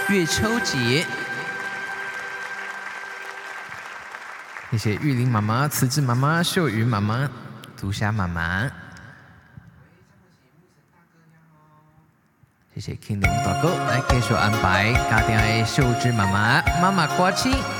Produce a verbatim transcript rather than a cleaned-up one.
月秋节。谢谢玉玲妈妈、慈志妈妈、秀云妈妈、毒虾妈妈。谢谢 King 龙大哥来继续安排家庭的秀芝妈妈、妈妈国庆。